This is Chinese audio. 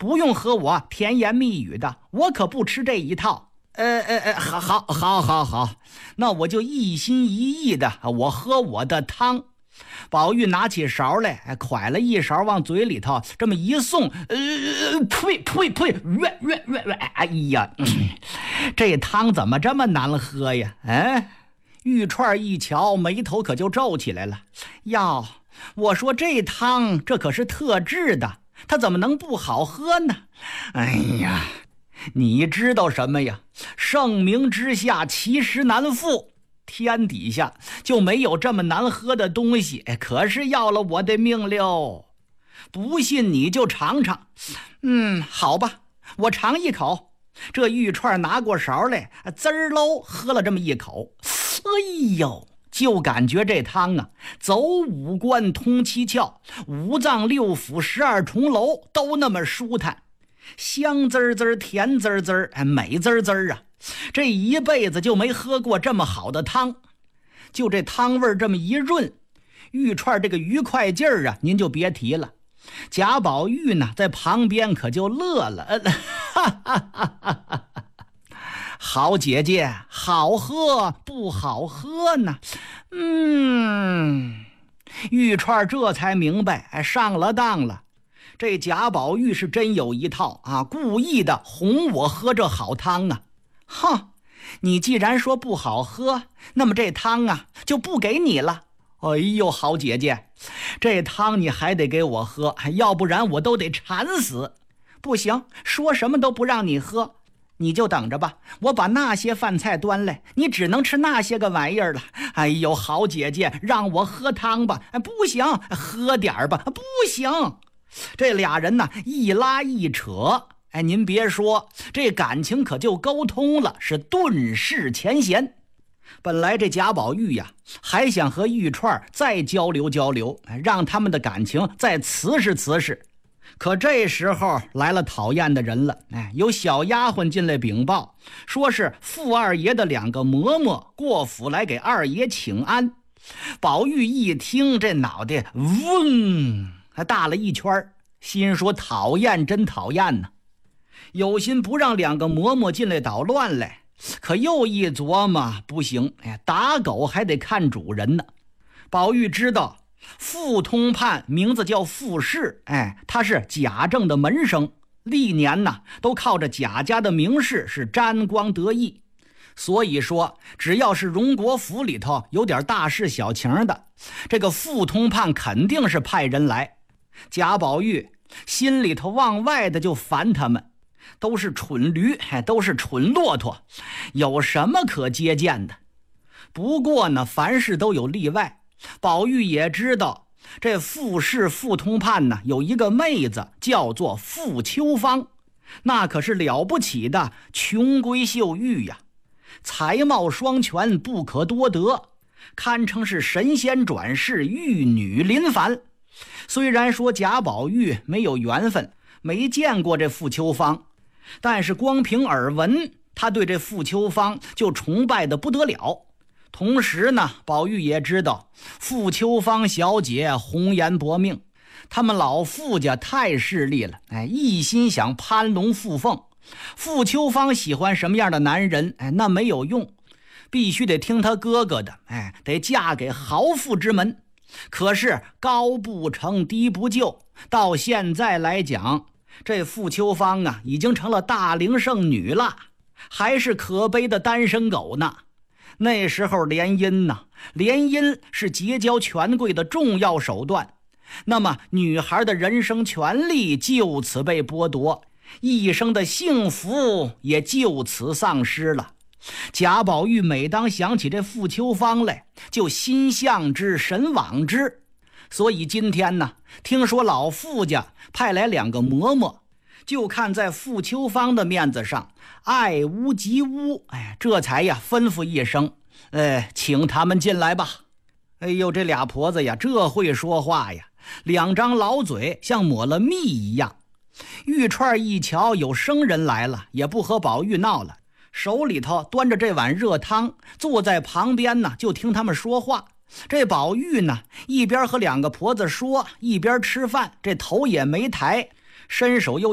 不用和我甜言蜜语的，我可不吃这一套。好，那我就一心一意的，我喝我的汤。宝玉拿起勺来，蒯了一勺往嘴里头，这么一送，呸！哎呀，这汤怎么这么难喝呀？玉串一瞧，眉头可就皱起来了。哟，我说这汤这可是特制的，它怎么能不好喝呢？哎呀，你知道什么呀？盛名之下，其实难副。天底下就没有这么难喝的东西，可是要了我的命了。不信你就尝尝。好吧，我尝一口。这玉串拿过勺来，滋儿喽喝了这么一口。哎呦，就感觉这汤啊，走五官通七窍，五脏六腑12重楼都那么舒坦，香滋滋，甜滋滋，美滋滋啊！这一辈子就没喝过这么好的汤。就这汤味这么一润，玉串这个愉快劲儿啊，您就别提了。贾宝玉呢，在旁边可就乐了，好姐姐，好喝不好喝呢？玉串这才明白，上了当了。这贾宝玉是真有一套啊，故意的哄我喝这好汤啊！哼，你既然说不好喝，那么这汤啊就不给你了。哎呦，好姐姐，这汤你还得给我喝，要不然我都得馋死。不行，说什么都不让你喝，你就等着吧，我把那些饭菜端来，你只能吃那些个玩意儿了。哎呦，好姐姐，让我喝汤吧。不行，喝点吧。不行。这俩人呢，一拉一扯，您别说，这感情可就沟通了，是顿释前嫌。本来这贾宝玉呀，还想和玉串再交流交流，让他们的感情再瓷实瓷实。可这时候来了讨厌的人了，有小丫鬟进来禀报，说是富二爷的2个嬷嬷过府来给二爷请安。宝玉一听，这脑袋嗡还大了一圈，心说讨厌，真讨厌呢。有心不让2个嬷嬷进来捣乱来，可又一琢磨，不行，打狗还得看主人呢。宝玉知道傅通判名字叫傅氏，他是贾政的门生，历年呢都靠着贾家的名士是沾光得意。所以说，只要是荣国府里头有点大事小情的，这个傅通判肯定是派人来。贾宝玉心里头往外的就烦他们，都是蠢驴，都是蠢骆驼，有什么可接见的？不过呢，凡事都有例外。宝玉也知道，这傅氏傅通判呢，有一个妹子叫做傅秋芳，那可是了不起的琼闺秀玉呀，才貌双全，不可多得，堪称是神仙转世，玉女临凡。虽然说贾宝玉没有缘分，没见过这傅秋芳，但是光凭耳闻，他对这傅秋芳就崇拜得不得了。同时呢，宝玉也知道傅秋芳小姐红颜薄命，他们老傅家太势利了，一心想攀龙附凤。傅秋芳喜欢什么样的男人，那没有用，必须得听他哥哥的，得嫁给豪富之门。可是高不成低不就，到现在来讲，这傅秋芳啊，已经成了大龄剩女了，还是可悲的单身狗呢。那时候联姻呢，联姻是结交权贵的重要手段，那么女孩的人生权利就此被剥夺，一生的幸福也就此丧失了。贾宝玉每当想起这傅秋芳来，就心向之神往之。所以今天呢，听说老傅家派来2个嬷嬷，就看在傅秋芳的面子上，爱屋及乌，这才呀吩咐一声，请他们进来吧。哎呦，这俩婆子呀，这会说话呀，2张老嘴像抹了蜜一样。玉串一瞧有生人来了，也不和宝玉闹了，手里头端着这碗热汤，坐在旁边呢，就听他们说话。这宝玉呢，一边和2个婆子说，一边吃饭，这头也没抬，伸手又